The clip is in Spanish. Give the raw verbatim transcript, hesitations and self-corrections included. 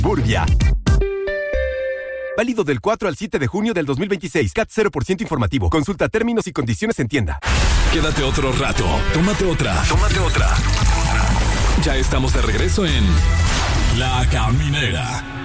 Suburbia. Válido del cuatro al siete de junio del dos mil veintiséis. C A T cero por ciento informativo. Consulta términos y condiciones en tienda. Quédate otro rato. Tómate otra. Tómate otra. Ya estamos de regreso en La Caminera.